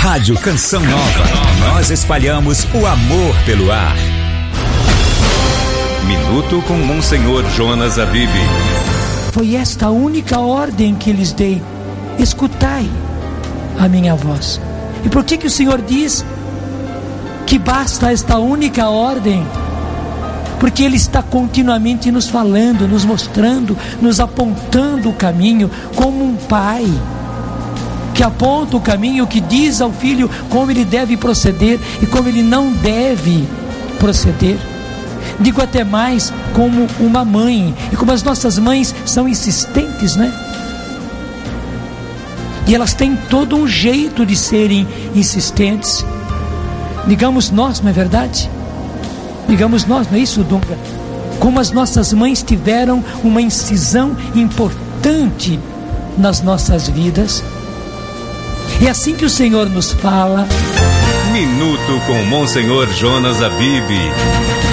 Rádio Canção Nova. Nós espalhamos o amor pelo ar. Minuto com Monsenhor Jonas Abib. Foi esta a única ordem que lhes dei: escutai a minha voz. E por que o Senhor diz que basta esta única ordem? Porque Ele está continuamente nos falando, nos mostrando, nos apontando o caminho, como um pai que aponta o caminho, que diz ao filho como ele deve proceder e como ele não deve proceder. Digo até mais, como uma mãe, e como as nossas mães são insistentes, né? E elas têm todo um jeito de serem insistentes. Digamos nós, não é verdade? Digamos nós, não é isso, Dunga? Como as nossas mães tiveram uma incisão importante nas nossas vidas. É assim que o Senhor nos fala. Minuto com Monsenhor Jonas Abib.